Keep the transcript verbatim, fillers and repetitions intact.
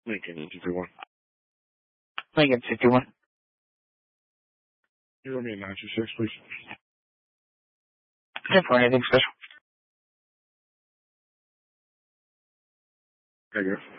Lincoln fifty-one. Lincoln fifty-one. You want me a nine two six, please? Yeah, for anything special. There you go.